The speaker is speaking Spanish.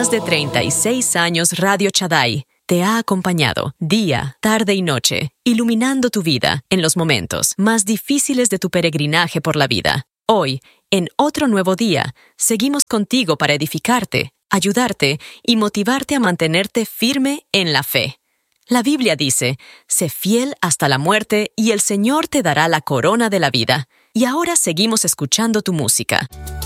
más de 36 años Radio Shaddai te ha acompañado día, tarde y noche, iluminando tu vida en los momentos más difíciles de tu peregrinaje por la vida. Hoy, en otro nuevo día, seguimos contigo para edificarte, ayudarte y motivarte a mantenerte firme en la fe. La Biblia dice, sé fiel hasta la muerte y el Señor te dará la corona de la vida. Y ahora seguimos escuchando tu música.